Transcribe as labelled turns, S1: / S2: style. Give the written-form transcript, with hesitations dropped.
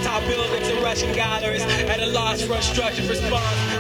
S1: top buildings and Russian galleries, at a loss for a structured response.